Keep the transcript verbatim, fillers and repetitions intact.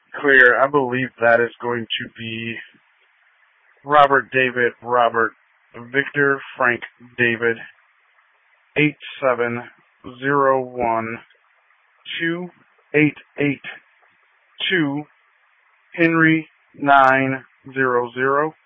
Clear. I believe that is going to be Robert David Robert Victor Frank David eight seven zero one two eight eight two Henry nine zero zero